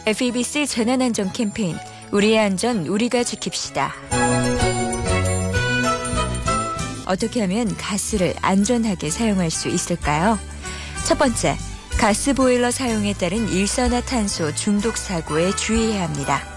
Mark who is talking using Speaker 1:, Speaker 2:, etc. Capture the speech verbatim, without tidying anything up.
Speaker 1: 에프이비씨 재난안전 캠페인 우리의 안전 우리가 지킵시다. 어떻게 하면 가스를 안전하게 사용할 수 있을까요? 첫 번째, 가스보일러 사용에 따른 일산화탄소 중독 사고에 주의해야 합니다.